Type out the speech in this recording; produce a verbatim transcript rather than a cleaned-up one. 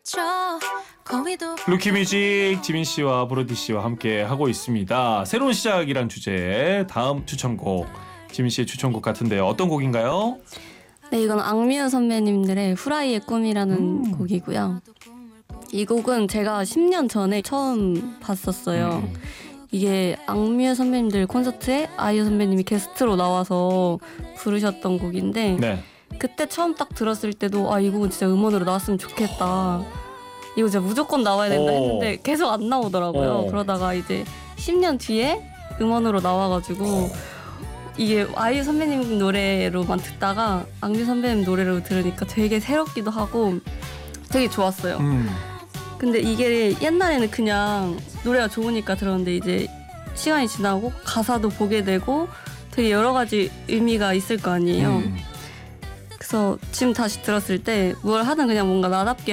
루키뮤직 지민 씨와 브로디 씨와 함께 하고 있습니다. 새로운 시작이란 주제, 다음 추천곡 지민 씨의 추천곡 같은데요. 어떤 곡인가요? 네, 이건 악뮤 선배님들의 후라이의 꿈이라는 음. 곡이고요. 이 곡은 제가 십 년 전에 처음 봤었어요. 음. 이게 악뮤 선배님들 콘서트에 아이유 선배님이 게스트로 나와서 부르셨던 곡인데 네. 그때 처음 딱 들었을 때도 아, 이 곡은 진짜 음원으로 나왔으면 좋겠다. 이거 진짜 무조건 나와야 된다 오. 했는데 계속 안 나오더라고요. 오. 그러다가 이제 십 년 뒤에 음원으로 나와가지고 이게 아이유 선배님 노래로만 듣다가 악뮤 선배님 노래로 들으니까 되게 새롭기도 하고 되게 좋았어요. 음. 근데 이게 옛날에는 그냥 노래가 좋으니까 들었는데 이제 시간이 지나고 가사도 보게 되고 되게 여러 가지 의미가 있을 거 아니에요. 음. 그래서 지금 다시 들었을 때 뭘 하든 그냥 뭔가 나답게